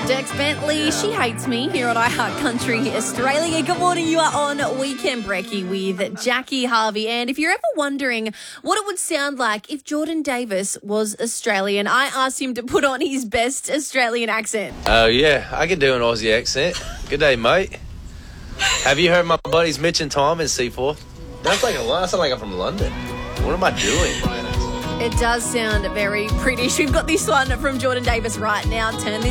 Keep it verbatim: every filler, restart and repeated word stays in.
Dex Bentley, She Hates Me, here on iHeart Country Australia. Good morning, you are on Weekend Brekkie with Jackie Harvey. And if you're ever wondering what it would sound like if Jordan Davis was Australian, I asked him to put on his best Australian accent. Oh, uh, yeah, I can do an Aussie accent. Good day, mate. Have you heard my buddies Mitch and Tom in C four? That's like a lot. That sounds like I'm from London. What am I doing? It does sound very British. We've got this one from Jordan Davis right now. Turn this